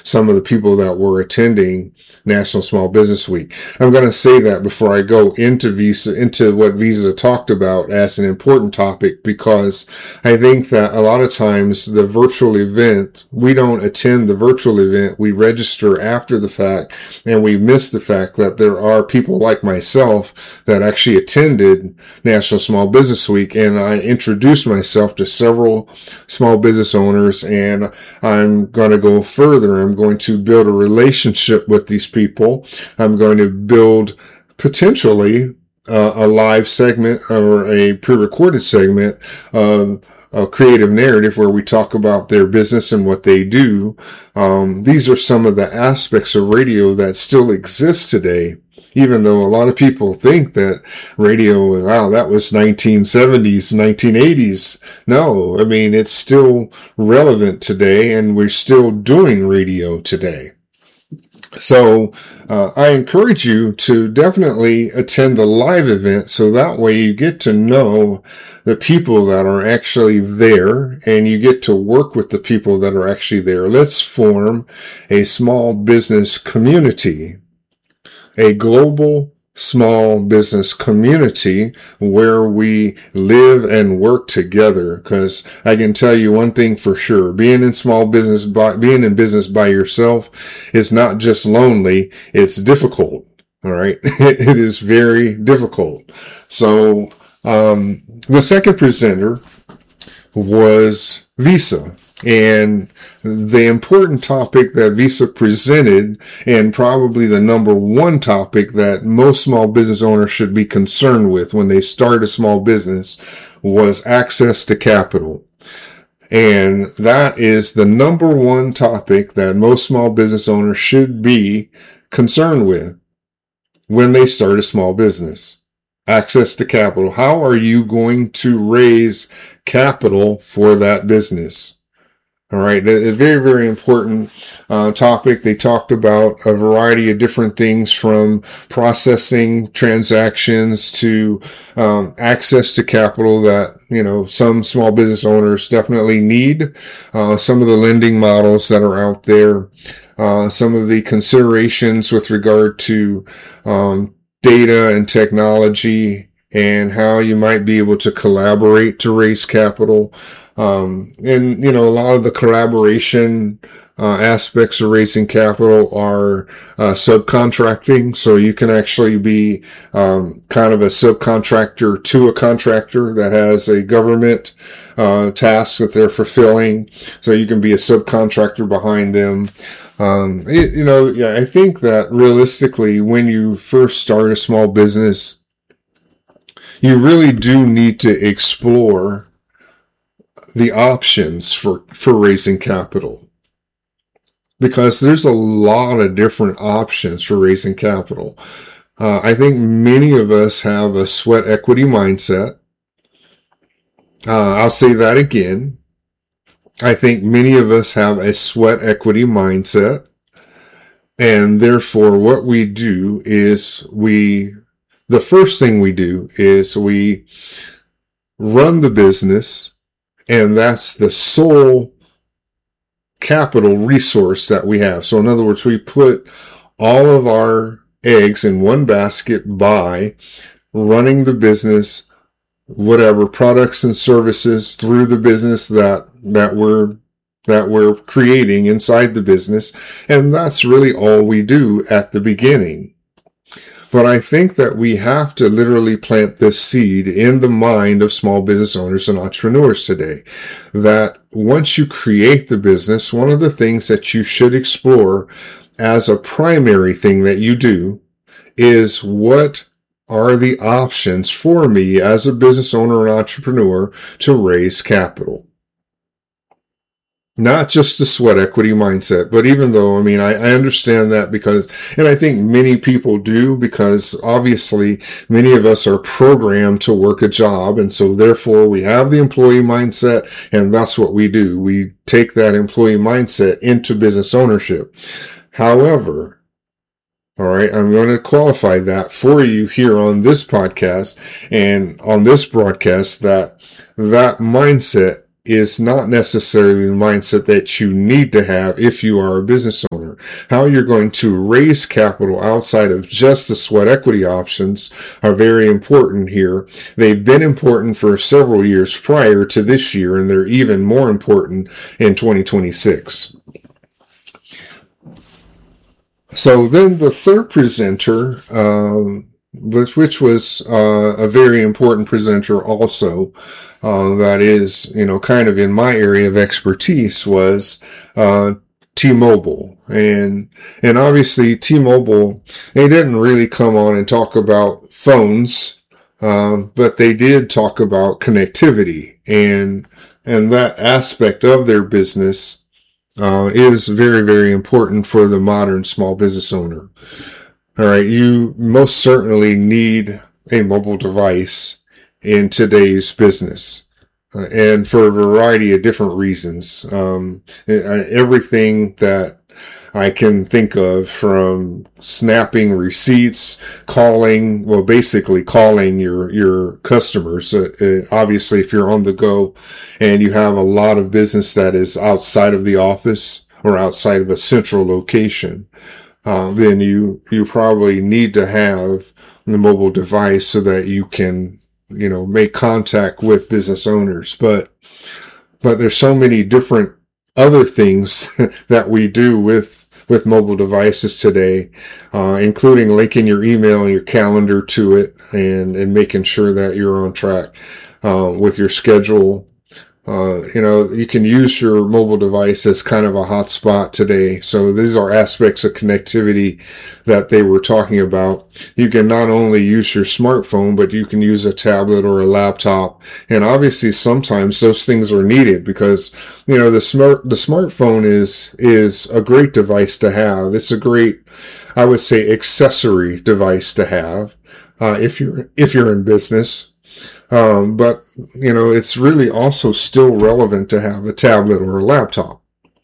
some of the people that were attending National Small Business Week. I'm going to say that before I go into what Visa talked about as an important topic, because I think that a lot of times the virtual event, we don't attend the virtual event. We register after the fact, and we miss the fact that there are people like myself that actually attended National Small Business Week, and I introduced myself to several small business owners, and I'm going to go further. I'm going to build a relationship with these people. I'm going to build potentially a live segment or a pre-recorded segment of a creative narrative where we talk about their business and what they do. These are some of the aspects of radio that still exist today, even though a lot of people think that radio, wow, that was 1970s, 1980s. No, I mean, it's still relevant today, and we're still doing radio today. So I encourage you to definitely attend the live event, so that way you get to know the people that are actually there, and you get to work with the people that are actually there. Let's form a small business community, a global small business community where we live and work together. Because I can tell you one thing for sure, being in business by yourself is not just lonely, it's difficult. All right. It is very difficult. So, the second presenter was Visa. And the important topic that Visa presented, and probably the number one topic that most small business owners should be concerned with when they start a small business, was access to capital. And that is the number one topic that most small business owners should be concerned with when they start a small business. Access to capital. How are you going to raise capital for that business? All right. A very, very important topic. They talked about a variety of different things, from processing transactions to access to capital that, some small business owners definitely need. Some of the lending models that are out there, some of the considerations with regard to data and technology, and how you might be able to collaborate to raise capital. And a lot of the collaboration aspects of raising capital are subcontracting. So you can actually be kind of a subcontractor to a contractor that has a government task that they're fulfilling. So you can be a subcontractor behind them. I think that realistically, when you first start a small business, you really do need to explore the options for raising capital, because there's a lot of different options for raising capital. I think many of us have a sweat equity mindset. I'll say that again. I think many of us have a sweat equity mindset, and therefore what we do is the first thing we do is we run the business, and that's the sole capital resource that we have. So in other words, we put all of our eggs in one basket by running the business, whatever products and services through the business that we're creating inside the business. And that's really all we do at the beginning. But I think that we have to literally plant this seed in the mind of small business owners and entrepreneurs today, that once you create the business, one of the things that you should explore as a primary thing that you do is, what are the options for me as a business owner and entrepreneur to raise capital? Not just the sweat equity mindset, but even though, I understand that and I think many people do, because obviously many of us are programmed to work a job. And so therefore we have the employee mindset, and that's what we do. We take that employee mindset into business ownership. However, all right, I'm going to qualify that for you here on this podcast and on this broadcast, that mindset is not necessarily the mindset that you need to have if you are a business owner. how you're going to raise capital outside of just the sweat equity options are very important here. They've been important for several years prior to this year, and they're even more important in 2026. So then the third presenter, which was a very important presenter also, that is, kind of in my area of expertise, was T-Mobile. And obviously T-Mobile, they didn't really come on and talk about phones, but they did talk about connectivity, and that aspect of their business is very, very important for the modern small business owner. All right, you most certainly need a mobile device in today's business, and for a variety of different reasons. Everything that I can think of, from snapping receipts, basically calling your customers. Obviously, if you're on the go and you have a lot of business that is outside of the office or outside of a central location, then you probably need to have the mobile device so that you can, make contact with business owners. But there's so many different other things that we do with mobile devices today, including linking your email and your calendar to it, and making sure that you're on track with your schedule. You can use your mobile device as kind of a hotspot today. So these are aspects of connectivity that they were talking about. You can not only use your smartphone, but you can use a tablet or a laptop. And obviously sometimes those things are needed because, the smartphone is a great device to have. It's a great, I would say, accessory device to have, if you're in business. But it's really also still relevant to have a tablet or a laptop.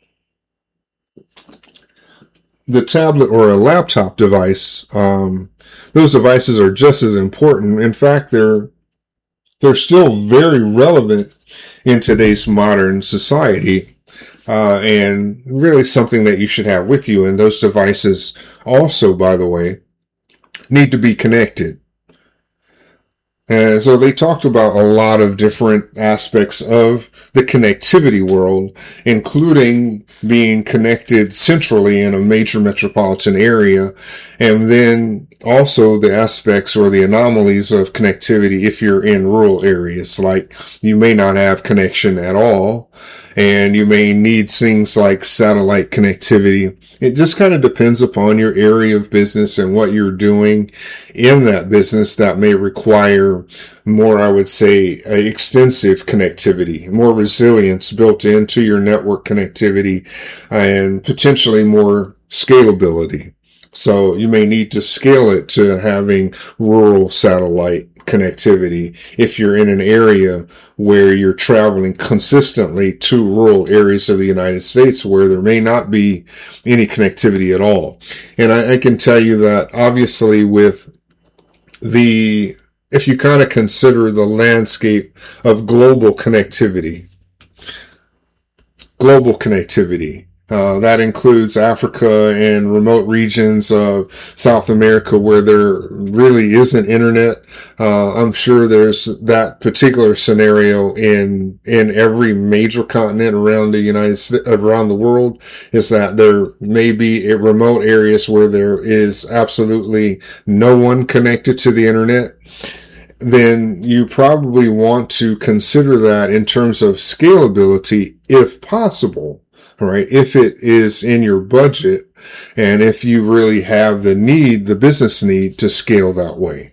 The tablet or a laptop device, those devices are just as important. In fact, they're still very relevant in today's modern society, and really something that you should have with you. And those devices also, by the way, need to be connected. And so they talked about a lot of different aspects of the connectivity world, including being connected centrally in a major metropolitan area, and then also the aspects or the anomalies of connectivity if you're in rural areas. Like, you may not have connection at all, and you may need things like satellite connectivity. It just kind of depends upon your area of business and what you're doing in that business that may require more, I would say, extensive connectivity, more resilience built into your network connectivity, and potentially more scalability. So you may need to scale it to having rural satellite connectivity if you're in an area where you're traveling consistently to rural areas of the United States where there may not be any connectivity at all. And I can tell you that obviously if you kind of consider the landscape of global connectivity, that includes Africa and remote regions of South America where there really isn't internet. I'm sure there's that particular scenario in every major continent around around the world, is that there may be remote areas where there is absolutely no one connected to the internet. Then you probably want to consider that in terms of scalability, if possible. All right, if it is in your budget, and if you really have the business need to scale that way.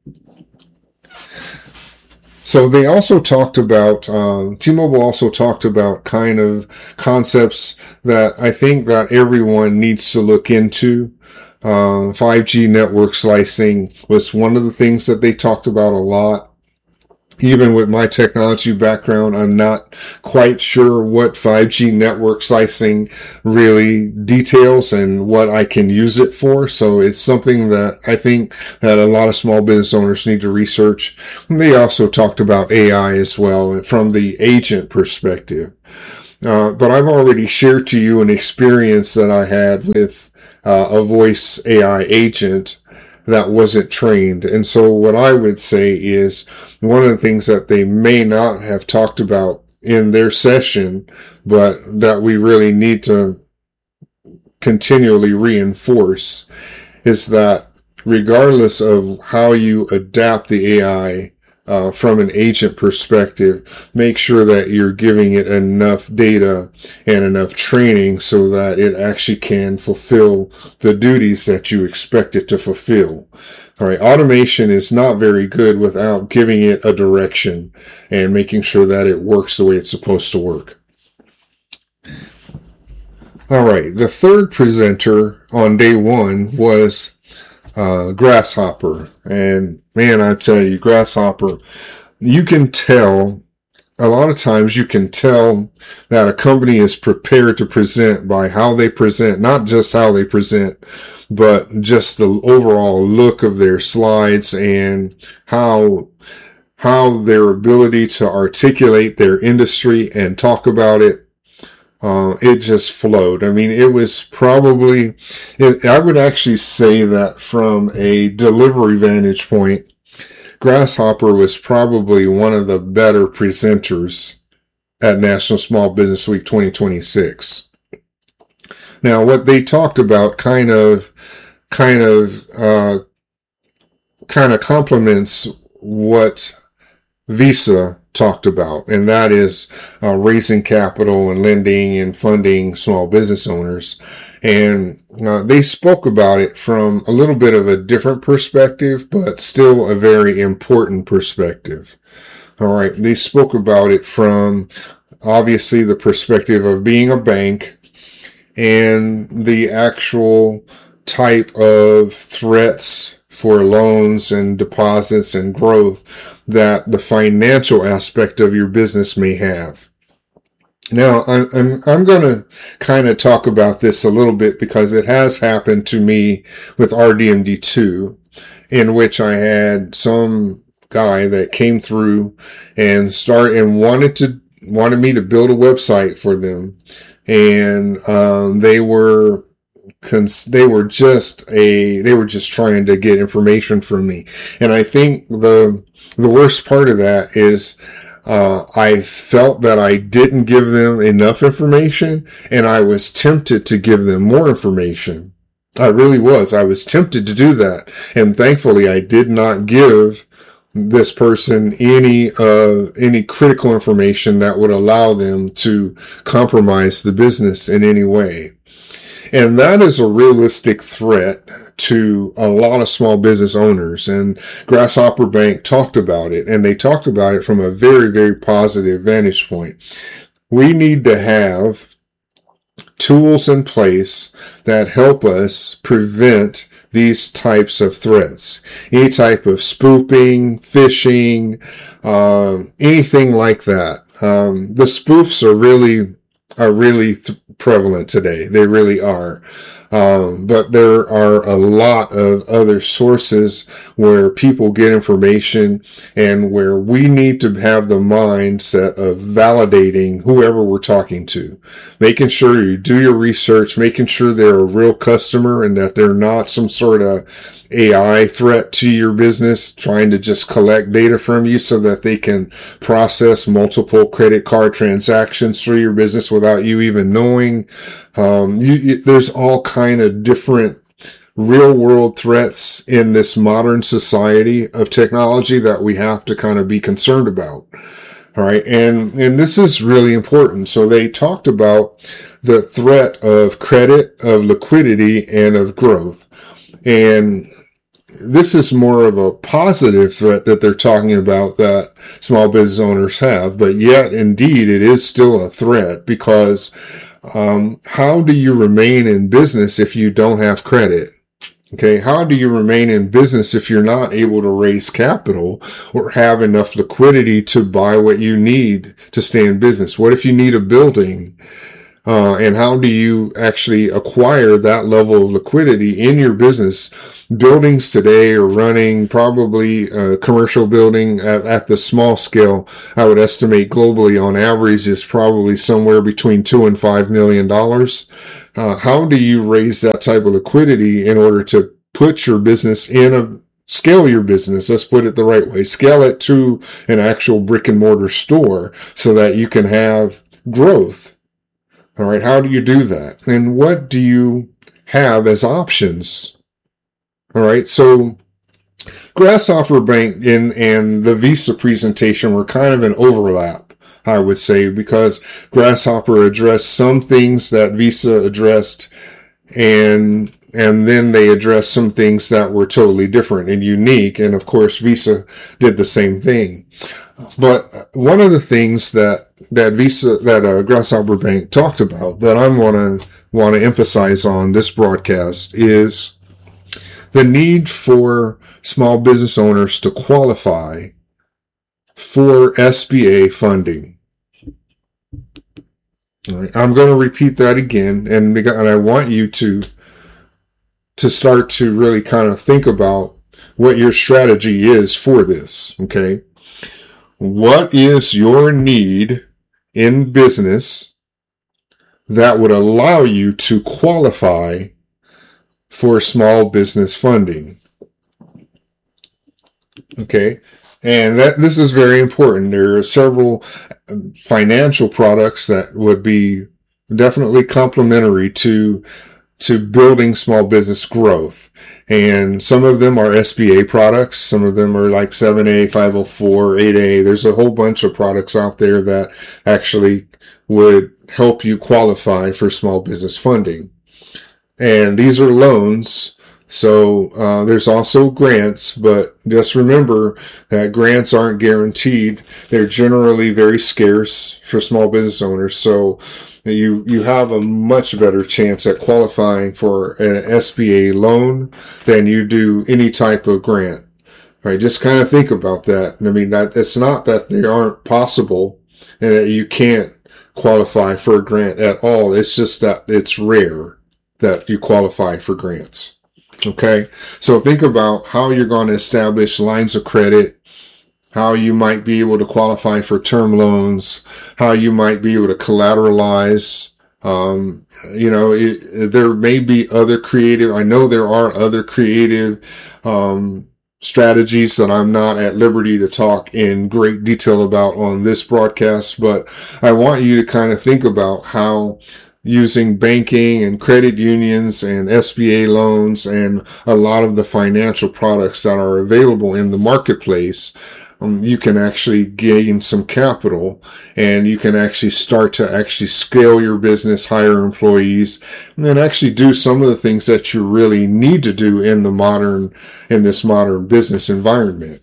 So they also talked about, T-Mobile also talked about kind of concepts that I think that everyone needs to look into. 5G network slicing was one of the things that they talked about a lot. Even with my technology background, I'm not quite sure what 5G network slicing really details and what I can use it for. So it's something that I think that a lot of small business owners need to research. And they also talked about AI as well from the agent perspective. But I've already shared to you an experience that I had with a voice AI agent that wasn't trained. And so what I would say is one of the things that they may not have talked about in their session, but that we really need to continually reinforce, is that regardless of how you adapt the AI from an agent perspective, make sure that you're giving it enough data and enough training so that it actually can fulfill the duties that you expect it to fulfill. All right, automation is not very good without giving it a direction and making sure that it works the way it's supposed to work. All right, the third presenter on day one was Grasshopper. And man, I tell you, Grasshopper, you can tell, a lot of times you can tell that a company is prepared to present by how they present, not just how they present, but just the overall look of their slides and how their ability to articulate their industry and talk about it. It just flowed. I mean, it was probably, I would actually say that from a delivery vantage point, Grasshopper was probably one of the better presenters at National Small Business Week 2026. Now, what they talked about kind of complements what Visa talked about, and that is raising capital and lending and funding small business owners. And they spoke about it from a little bit of a different perspective, but still a very important perspective. All right. They spoke about it from obviously the perspective of being a bank and the actual type of threats for loans and deposits and growth that the financial aspect of your business may have. Now, I'm going to kind of talk about this a little bit because it has happened to me with RDMD2, in which I had some guy that came through and wanted me to build a website for them, and they were just trying to get information from me. And I think the worst part of that is I felt that I didn't give them enough information, and I was tempted to give them more information. I really was. I was tempted to do that. And thankfully, I did not give this person any critical information that would allow them to compromise the business in any way. And that is a realistic threat to a lot of small business owners. And Grasshopper Bank talked about it, and they talked about it from a very, very positive vantage point. We need to have tools in place that help us prevent these types of threats. Any type of spoofing, phishing, anything like that. The spoofs are really prevalent today. They really are. But there are a lot of other sources where people get information and where we need to have the mindset of validating whoever we're talking to, making sure you do your research, making sure they're a real customer and that they're not some sort of AI threat to your business, trying to just collect data from you so that they can process multiple credit card transactions through your business without you even knowing. There's all kind of different real world threats in this modern society of technology that we have to kind of be concerned about. All right. And this is really important. So they talked about the threat of credit, of liquidity, and of growth. And this is more of a positive threat that they're talking about that small business owners have, but yet indeed it is still a threat because how do you remain in business if you don't have credit? Okay, how do you remain in business if you're not able to raise capital or have enough liquidity to buy what you need to stay in business? What if you need a building? And how do you actually acquire that level of liquidity in your business? Buildings today are running probably a commercial building at the small scale. I would estimate globally on average is probably somewhere between $2 and $5 million. How do you raise that type of liquidity in order to put your business scale your business? Let's put it the right way. Scale it to an actual brick and mortar store so that you can have growth. All right. How do you do that? And what do you have as options? All right. So Grasshopper Bank and the Visa presentation were kind of an overlap, I would say, because Grasshopper addressed some things that Visa addressed, and then they addressed some things that were totally different and unique. And of course, Visa did the same thing. But one of the things that Grasshopper Bank talked about that I want to emphasize on this broadcast is the need for small business owners to qualify for SBA funding. All right, I'm going to repeat that again, and I want you to start to really kind of think about what your strategy is for this. Okay. What is your need in business that would allow you to qualify for small business funding? Okay. And this is very important. There are several financial products that would be definitely complementary to building small business growth. And some of them are SBA products. Some of them are like 7A, 504, 8A. There's a whole bunch of products out there that actually would help you qualify for small business funding. And these are loans. So there's also grants, but just remember that grants aren't guaranteed. They're generally very scarce for small business owners. So you have a much better chance at qualifying for an SBA loan than you do any type of grant. Right? Just kind of think about that. I mean, it's not that they aren't possible and that you can't qualify for a grant at all. It's just that it's rare that you qualify for grants. Okay. So think about how you're going to establish lines of credit, how you might be able to qualify for term loans, how you might be able to collateralize. There may be other creative, I know there are other creative, strategies that I'm not at liberty to talk in great detail about on this broadcast, but I want you to kind of think about how using banking and credit unions and SBA loans and a lot of the financial products that are available in the marketplace, you can actually gain some capital and you can actually start to actually scale your business, hire employees, and then actually do some of the things that you really need to do in this modern business environment.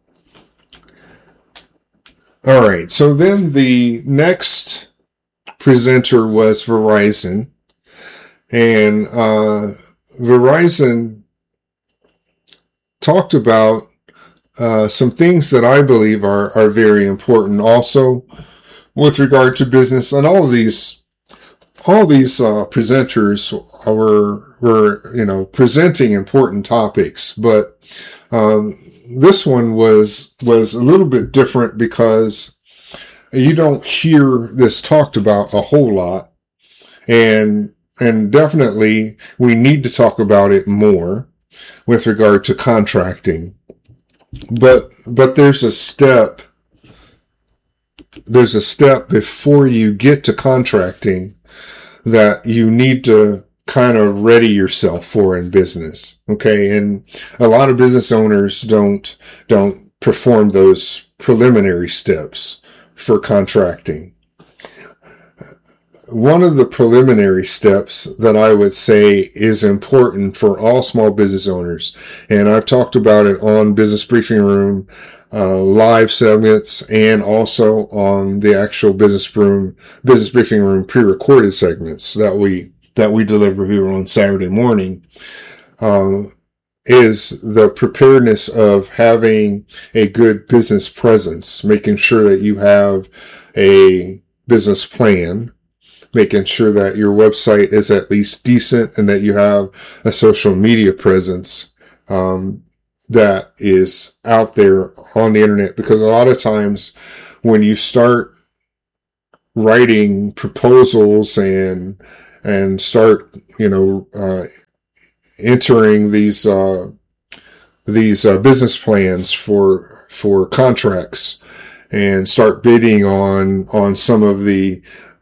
All right. So then the next presenter was Verizon, and Verizon talked about some things that I believe are very important also with regard to business. And all these presenters were presenting important topics, but this one was a little bit different because you don't hear this talked about a whole lot, and definitely we need to talk about it more with regard to contracting. But there's a step before you get to contracting that you need to kind of ready yourself for in business. Okay. And a lot of business owners don't perform those preliminary steps for contracting. One of the preliminary steps that I would say is important for all small business owners, and I've talked about it on Business Briefing Room live segments and also on the actual Business Briefing Room pre-recorded segments that we deliver here on Saturday morning, is the preparedness of having a good business presence, making sure that you have a business plan, making sure that your website is at least decent and that you have a social media presence that is out there on the internet. Because a lot of times when you start writing proposals and start, entering these business plans for contracts and start bidding on some of the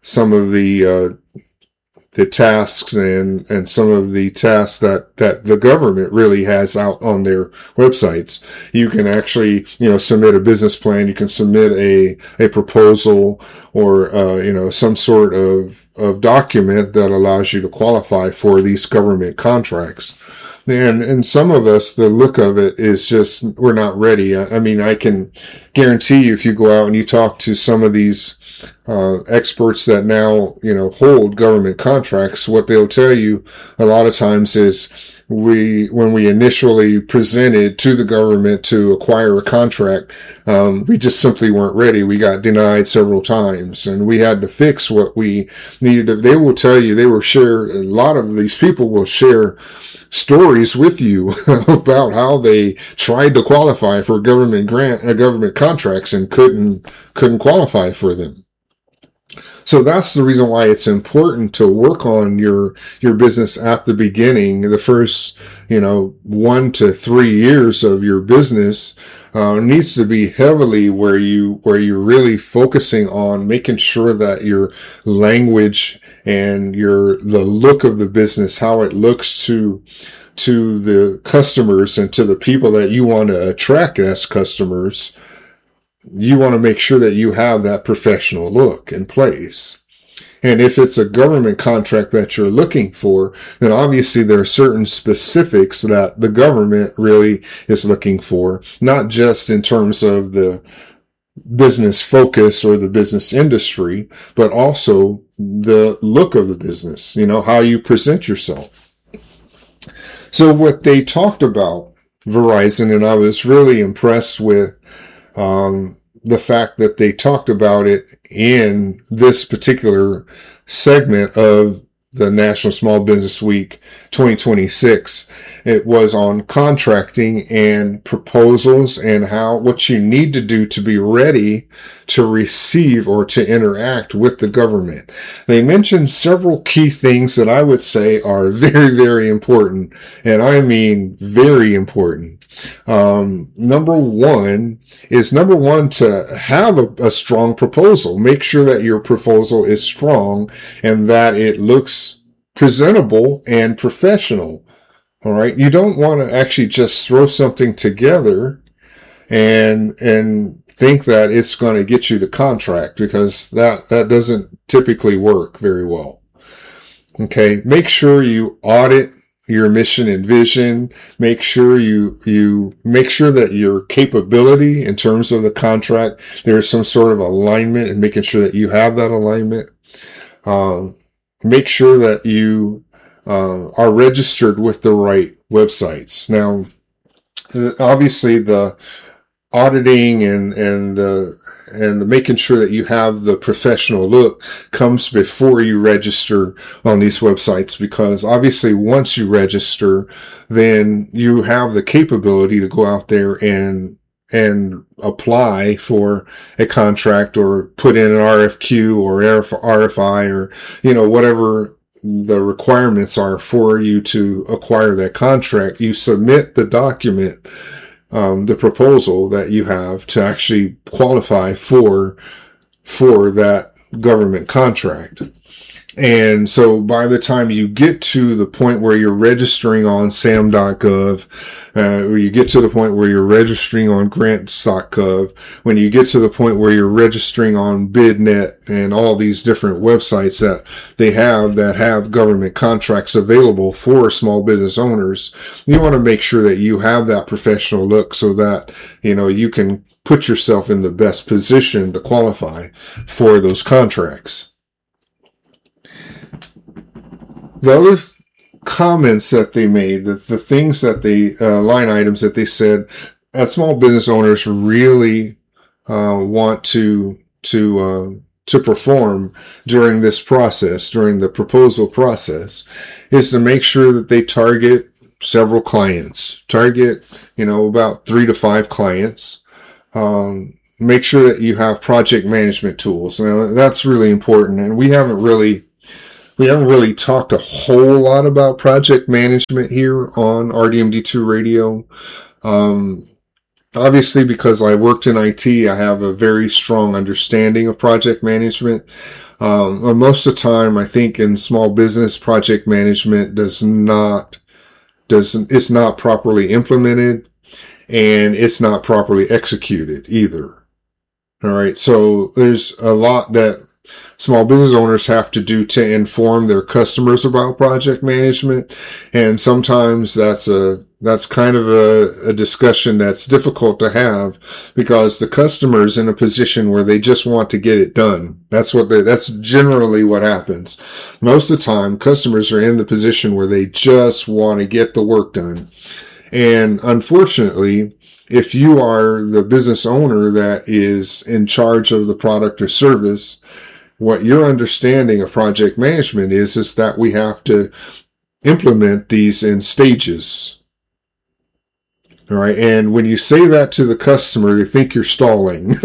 tasks and some of the tasks that the government really has out on their websites. You can actually, submit a business plan. You can submit a proposal or, some sort of document that allows you to qualify for these government contracts. And some of us, the look of it is just, we're not ready. I mean, I can guarantee you, if you go out and you talk to some of these experts that now, hold government contracts, what they'll tell you a lot of times is when we initially presented to the government to acquire a contract, we just simply weren't ready. We got denied several times and we had to fix what we needed. They will tell you, a lot of these people will share stories with you about how they tried to qualify for government contracts and couldn't qualify for them. So that's the reason why it's important to work on your business at the beginning. The first, 1 to 3 years of your business needs to be heavily where you're really focusing on making sure that your language and the look of the business, how it looks to the customers and to the people that you want to attract as customers. You want to make sure that you have that professional look in place. And if it's a government contract that you're looking for, then obviously there are certain specifics that the government really is looking for, not just in terms of the business focus or the business industry, but also the look of the business, how you present yourself. So what they talked about, Verizon, and I was really impressed with the fact that they talked about it in this particular segment of the National Small Business Week 2026. It was on contracting and proposals and what you need to do to be ready to receive or to interact with the government. They mentioned several key things that I would say are very, very important. And I mean very important. Number one to have a strong proposal. Make sure that your proposal is strong and that it looks presentable and professional. All right. You don't want to actually just throw something together and think that it's going to get you the contract, because that doesn't typically work very well. Okay. Make sure you audit your mission and vision. Make sure you make sure that your capability in terms of the contract, there is some sort of alignment, and making sure that you have that alignment. Make sure that you are registered with the right websites. Now, obviously, the auditing and the making sure that you have the professional look comes before you register on these websites, because obviously once you register, then you have the capability to go out there and apply for a contract or put in an RFQ or RFI or, whatever the requirements are for you to acquire that contract. You submit the document, the proposal that you have to actually qualify for that government contract. And so by the time you get to the point where you're registering on SAM.gov, or you get to the point where you're registering on grants.gov, when you get to the point where you're registering on BidNet and all these different websites that they have that have government contracts available for small business owners, you want to make sure that you have that professional look so that, you can put yourself in the best position to qualify for those contracts. The other comments that they made, the things that line items that they said that small business owners really want to to perform during this process, during the proposal process, is to make sure that they target several clients, about 3 to 5 clients. Make sure that you have project management tools. Now, that's really important. And we haven't really talked a whole lot about project management here on RDMD2 Radio. Obviously, because I worked in IT, I have a very strong understanding of project management. Most of the time, I think in small business, project management is not properly implemented, and it's not properly executed either. All right. So there's a lot that small business owners have to do to inform their customers about project management. And sometimes that's kind of a discussion that's difficult to have, because the customer's in a position where they just want to get it done. That's generally what happens. Most of the time, customers are in the position where they just want to get the work done. And unfortunately, if you are the business owner that is in charge of the product or service, what your understanding of project management is that we have to implement these in stages. All right. And when you say that to the customer, they think you're stalling.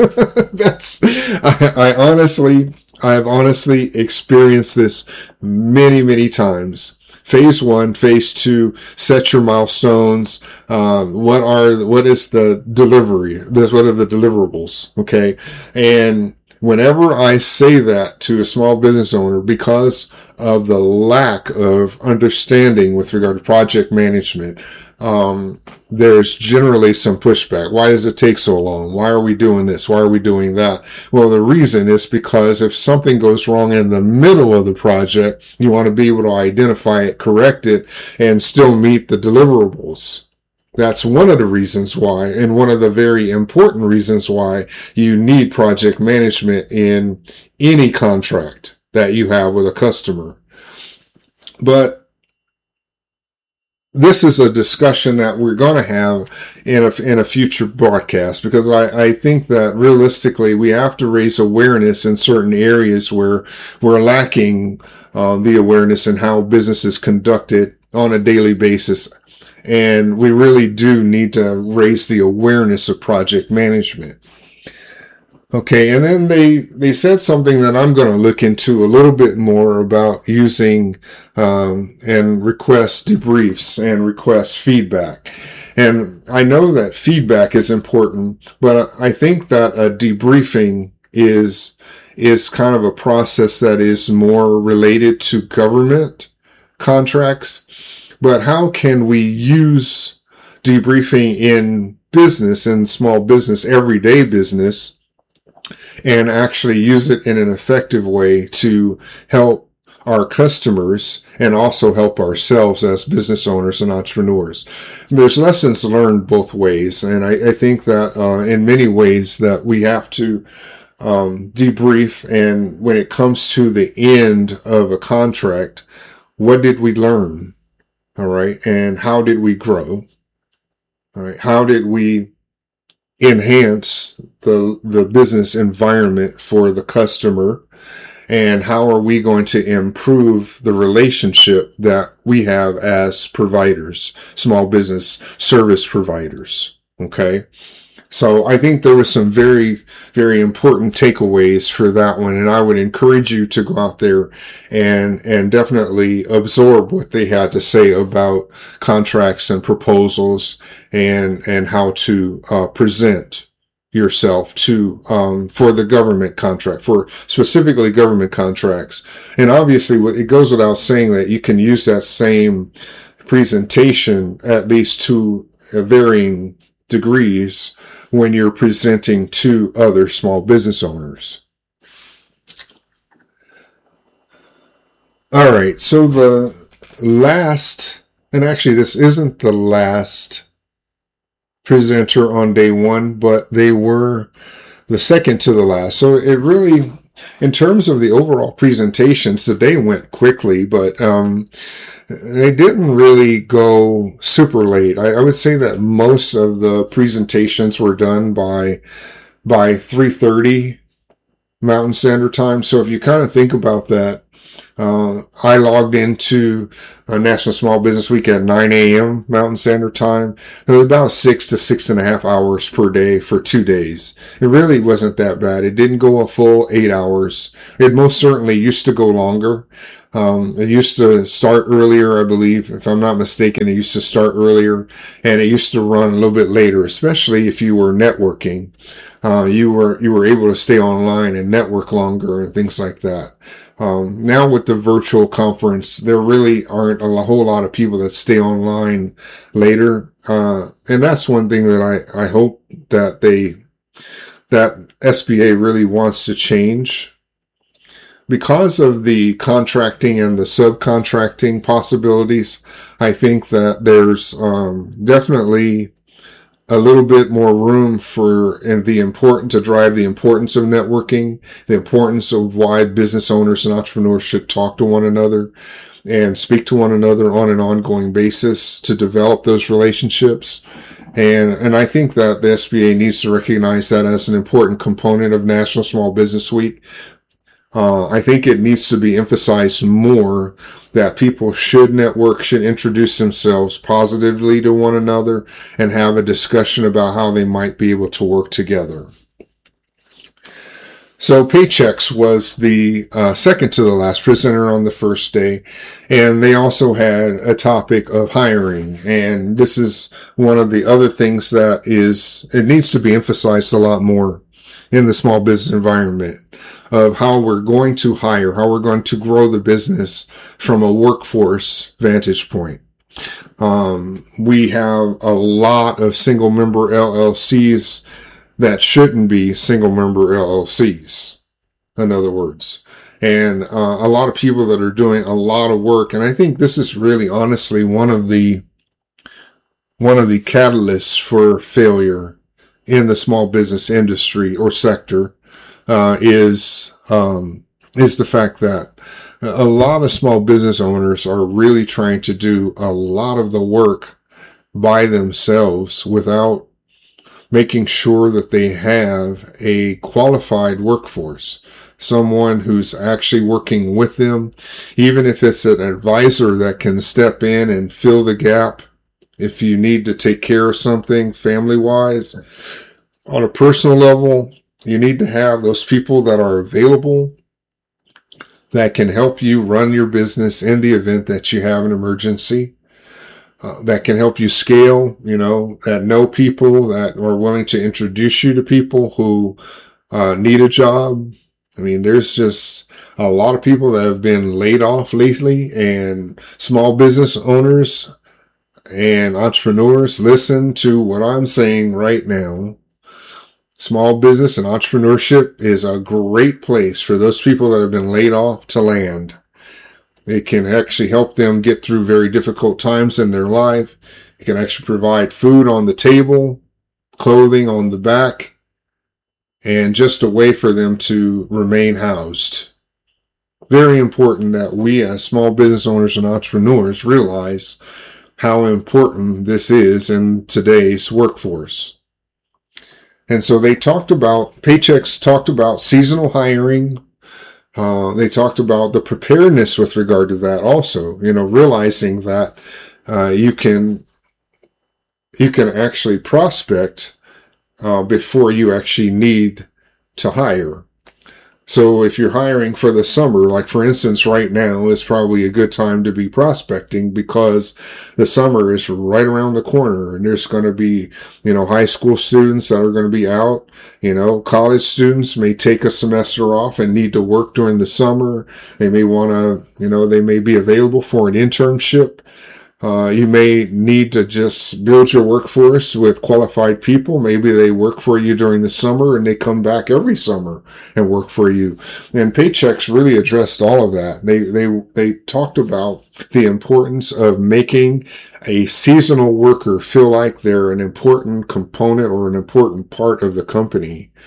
I've honestly experienced this many, many times. Phase 1, phase 2, set your milestones. What is the delivery? What are the deliverables? Okay. And whenever I say that to a small business owner, because of the lack of understanding with regard to project management, there's generally some pushback. Why does it take so long? Why are we doing this? Why are we doing that? Well, the reason is because if something goes wrong in the middle of the project, you want to be able to identify it, correct it, and still meet the deliverables. That's one of the reasons why, and one of the very important reasons why you need project management in any contract that you have with a customer. But this is a discussion that we're going to have in a future broadcast, because I think that realistically we have to raise awareness in certain areas where we're lacking the awareness in how business is conducted on a daily basis. And we really do need to raise the awareness of project management. Okay, and then they said something that I'm going to look into a little bit more about using and request debriefs and request feedback. And I know that feedback is important, but I think that a debriefing is kind of a process that is more related to government contracts. But how can we use debriefing in business, in small business, everyday business, and actually use it in an effective way to help our customers and also help ourselves as business owners and entrepreneurs? There's lessons learned both ways. And I think that in many ways that we have to debrief. And when it comes to the end of a contract, what did we learn? All right. And how did we grow? All right. How did we enhance the business environment for the customer? And how are we going to improve the relationship that we have as providers, small business service providers? Okay. So I think there were some very, very important takeaways for that one. And I would encourage you to go out there and definitely absorb what they had to say about contracts and proposals and how to present yourself to for the government contract, for specifically government contracts. And obviously it goes without saying that you can use that same presentation, at least to varying degrees, when you're presenting to other small business owners. All right. So the last, and actually this isn't the last presenter on day one, but they were the second to the last. So it really, in terms of the overall presentations, the day went quickly, but they didn't really go super late. I would say that most of the presentations were done by 3:30 Mountain Standard Time. So if you kind of think about that, I logged into National Small Business Week at 9 a.m. Mountain Standard Time. It was about 6 to 6.5 hours per day for 2 days. It really wasn't that bad. It didn't go a full 8 hours. It most certainly used to go longer. It used to start earlier, I believe, if I'm not mistaken. It used to start earlier, and it used to run a little bit later, especially if you were networking. You were able to stay online and network longer and things like that. Now with the virtual conference, there really aren't a whole lot of people that stay online later. And that's one thing that I hope that SBA really wants to change. Because of the contracting and the subcontracting possibilities, I think that there's definitely a little bit more room to drive the importance of networking, the importance of why business owners and entrepreneurs should talk to one another and speak to one another on an ongoing basis to develop those relationships. And I think that the SBA needs to recognize that as an important component of National Small Business Week. I think it needs to be emphasized more that people should network, should introduce themselves positively to one another, and have a discussion about how they might be able to work together. So Paychex was the second to the last presenter on the first day, and they also had a topic of hiring. And this is one of the other things that it needs to be emphasized a lot more in the small business environment, of how we're going to hire, how we're going to grow the business from a workforce vantage point. We have a lot of single member LLCs that shouldn't be single member LLCs, in other words. And a lot of people that are doing a lot of work. And I think this is really honestly one of the catalysts for failure in the small business industry or sector. Is the fact that a lot of small business owners are really trying to do a lot of the work by themselves without making sure that they have a qualified workforce, someone who's actually working with them, even if it's an advisor that can step in and fill the gap if you need to take care of something family-wise. On a personal level, you need to have those people that are available that can help you run your business in the event that you have an emergency, that can help you scale, that know people, that are willing to introduce you to people who need a job. I mean, there's just a lot of people that have been laid off lately, and small business owners and entrepreneurs, listen to what I'm saying right now. Small business and entrepreneurship is a great place for those people that have been laid off to land. It can actually help them get through very difficult times in their life. It can actually provide food on the table, clothing on the back, and just a way for them to remain housed. Very important that we as small business owners and entrepreneurs realize how important this is in today's workforce. And so Paychex talked about seasonal hiring. They talked about the preparedness with regard to that also, realizing that you can actually prospect before you actually need to hire. So if you're hiring for the summer, like for instance, right now is probably a good time to be prospecting because the summer is right around the corner, and there's going to be, high school students that are going to be out, college students may take a semester off and need to work during the summer. They may want to, they may be available for an internship. You may need to just build your workforce with qualified people. Maybe they work for you during the summer and they come back every summer and work for you. And Paychex really addressed all of that. They talked about the importance of making a seasonal worker feel like they're an important component or an important part of the company.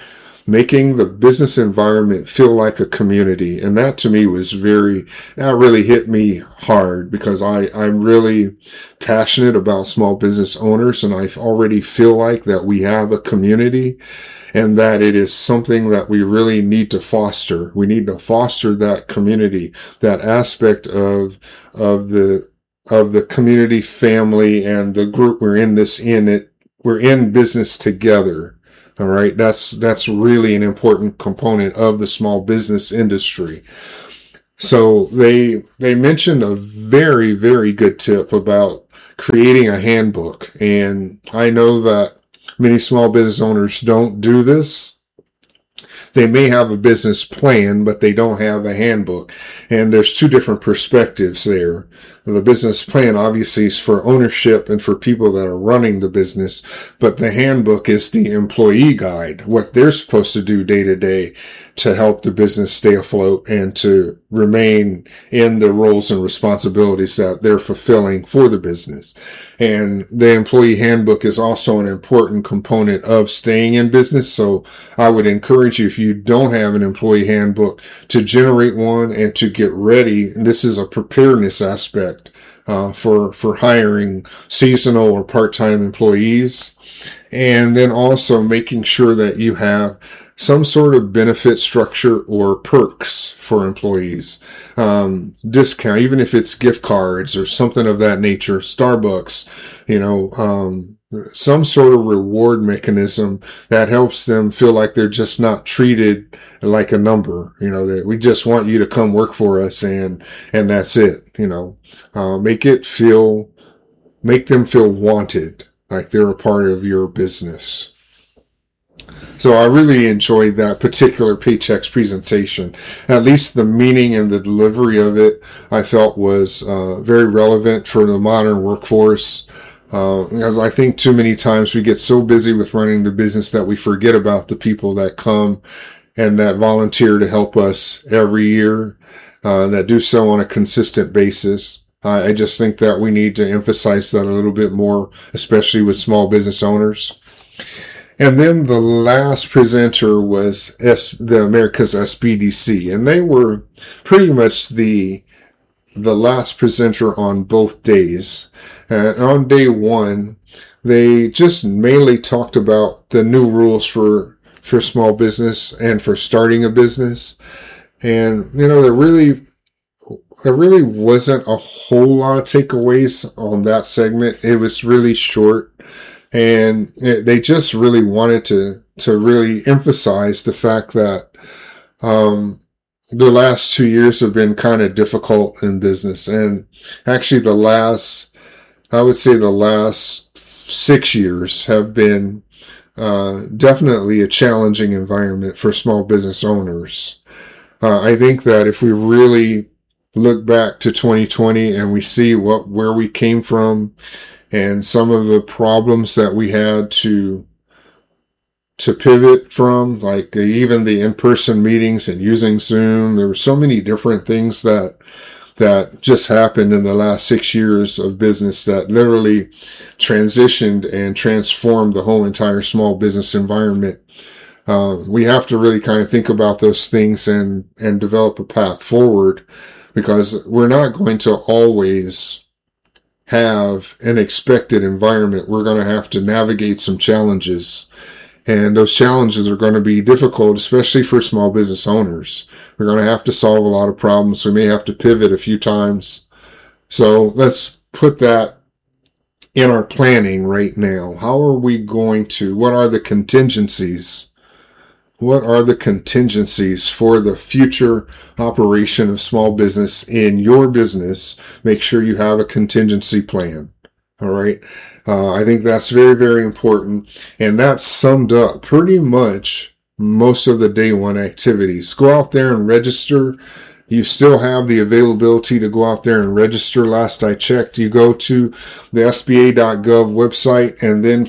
making the business environment feel like a community. And that to me that really hit me hard, because I'm really passionate about small business owners, and I already feel like that we have a community, and that it is something that we really need to foster. We need to foster that community, that aspect of the community family and the group we're in business together. All right. That's really an important component of the small business industry. So they mentioned a very, very good tip about creating a handbook. And I know that many small business owners don't do this. They may have a business plan, but they don't have a handbook. And there's two different perspectives there. The business plan obviously is for ownership and for people that are running the business, but the handbook is the employee guide, what they're supposed to do day to day to help the business stay afloat and to remain in the roles and responsibilities that they're fulfilling for the business. And the employee handbook is also an important component of staying in business. So I would encourage you, if you don't have an employee handbook, to generate one and to get ready. And this is a preparedness aspect for hiring seasonal or part-time employees. And then also making sure that you have some sort of benefit structure or perks for employees. Discount, even if it's gift cards or something of that nature, Starbucks, some sort of reward mechanism that helps them feel like they're just not treated like a number, that we just want you to come work for us and that's it, make them feel wanted, like they're a part of your business. So I really enjoyed that particular Paychex presentation. At least the meaning and the delivery of it, I felt was very relevant for the modern workforce. Because I think too many times we get so busy with running the business that we forget about the people that come and that volunteer to help us every year, that do so on a consistent basis. I just think that we need to emphasize that a little bit more, especially with small business owners. And then the last presenter was the America's SBDC, and they were pretty much the last presenter on both days. And on day one, they just mainly talked about the new rules for small business and for starting a business. And, there really wasn't a whole lot of takeaways on that segment. It was really short. And they just really wanted to really emphasize the fact that the last 2 years have been kind of difficult in business. And actually I would say the last 6 years have been definitely a challenging environment for small business owners. I think that if we really look back to 2020 and we see where we came from, and some of the problems that we had to pivot from, like even the in-person meetings and using Zoom, there were so many different things that just happened in the last 6 years of business that literally transitioned and transformed the whole entire small business environment. We have to really kind of think about those things and develop a path forward, because we're not going to always have an expected environment. We're going to have to navigate some challenges, and those challenges are going to be difficult, especially for small business owners. We're going to have to solve a lot of problems. We may have to pivot a few times. So let's put that in our planning right now. How are we going to, what are the contingencies? What are the contingencies for the future operation of small business in your business? Make sure you have a contingency plan. All right. I think that's very, very important. And that summed up pretty much most of the day one activities. Go out there and register. You still have the availability to go out there and register. Last I checked, you go to the SBA.gov website and then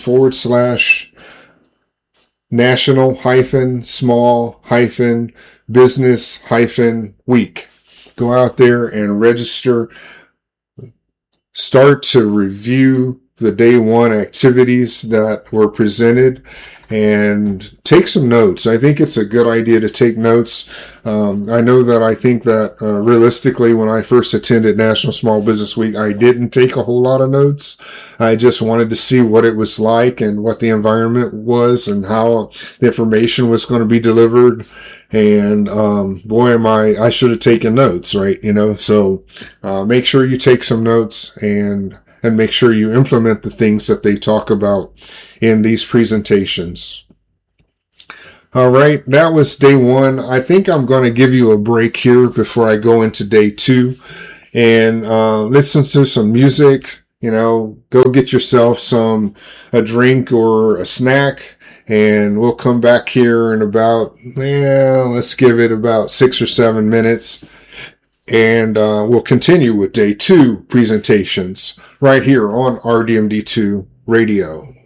/national-small-business-week. Go out there and register. Start to review the day one activities that were presented and take some notes. I think it's a good idea to take notes. I know that I think that realistically, when I first attended National Small Business Week, I didn't take a whole lot of notes. I just wanted to see what it was like and what the environment was and how the information was going to be delivered. And boy, I should have taken notes, right? So make sure you take some notes and make sure you implement the things that they talk about in these presentations. All right, that was day one. I think I'm going to give you a break here before I go into day two and listen to some music. Go get yourself a drink or a snack, and we'll come back here in about, let's give it about 6 or 7 minutes. And we'll continue with day two presentations right here on RDMD2 Radio.